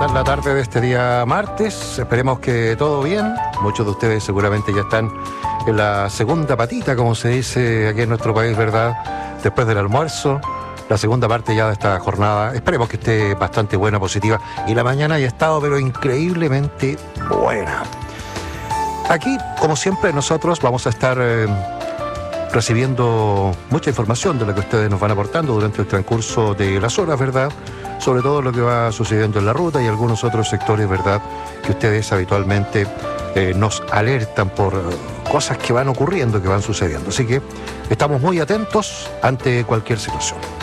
tal la tarde de este día martes? Esperemos que todo bien. Muchos de ustedes seguramente ya están en la segunda patita, como se dice aquí en nuestro país, ¿verdad? Después del almuerzo, la segunda parte ya de esta jornada. Esperemos que esté bastante buena, positiva. Y la mañana haya estado, pero increíblemente buena. Aquí, como siempre, nosotros vamos a estar recibiendo mucha información de lo que ustedes nos van aportando durante el transcurso de las horas, ¿verdad? Sobre todo lo que va sucediendo en la ruta y algunos otros sectores, ¿verdad?, que ustedes habitualmente nos alertan por cosas que van ocurriendo, que van sucediendo. Así que estamos muy atentos ante cualquier situación.